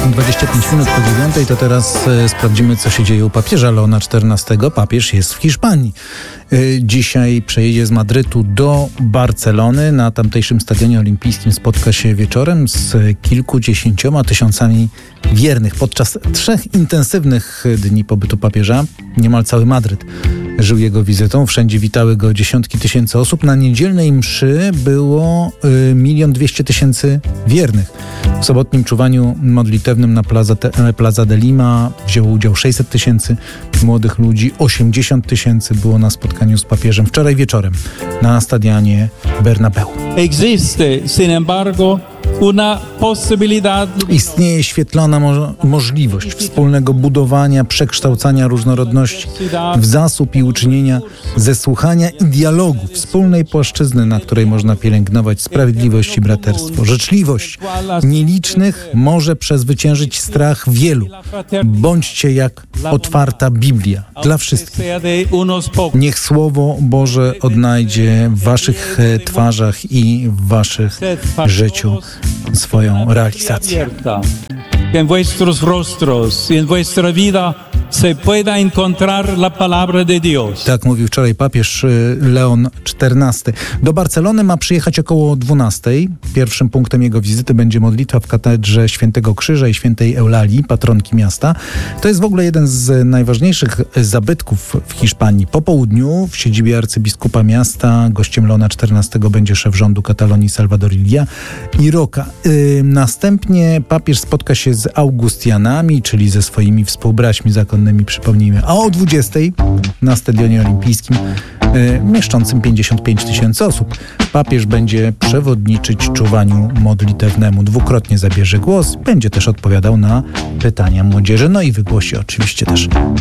25 minut po 9, to teraz sprawdzimy, co się dzieje u papieża Leona XIV. Papież jest w Hiszpanii. Dzisiaj przejedzie z Madrytu do Barcelony. Na tamtejszym stadionie olimpijskim spotka się wieczorem z kilkudziesięcioma tysiącami wiernych. Podczas 3 intensywnych dni pobytu papieża niemal cały Madryt żył jego wizytą. Wszędzie witały go dziesiątki tysięcy osób. Na niedzielnej mszy było 1 200 000 wiernych. W sobotnim czuwaniu modlitewnym na Plaza de Lima wzięło udział 600 000 młodych ludzi. 80 000 było na spotkaniu z papieżem wczoraj wieczorem na stadionie Bernabeu. Existe, sin embargo, una posibilidad. Istnieje świetlana możliwość wspólnego budowania, przekształcania różnorodności w zasób i uczynienia zesłuchania i dialogu, wspólnej płaszczyzny, na której można pielęgnować sprawiedliwość i braterstwo. Życzliwość nielicznych może przezwyciężyć strach wielu. Bądźcie jak otwarta Biblia dla wszystkich. Niech Słowo Boże odnajdzie w waszych twarzach i w waszych życiu swoją realizację. En vuestros rostros y en vuestra vida se pueda encontrar la palabra de Dios. Tak mówił wczoraj papież Leon XIV. Do Barcelony ma przyjechać około 12. Pierwszym punktem jego wizyty będzie modlitwa w katedrze Świętego Krzyża i Świętej Eulalii, patronki miasta. To jest w ogóle jeden z najważniejszych zabytków w Hiszpanii. Po południu w siedzibie arcybiskupa miasta gościem Leona XIV będzie szef rządu Katalonii Salvador Illa i Roca. Następnie papież spotka się z Augustianami, czyli ze swoimi współbraćmi zakonnymi, przypomnijmy. A o 20 na stadionie olimpijskim mieszczącym 55 000 osób papież będzie przewodniczyć czuwaniu modlitewnemu. Dwukrotnie zabierze głos, będzie też odpowiadał na pytania młodzieży, no i wygłosi oczywiście też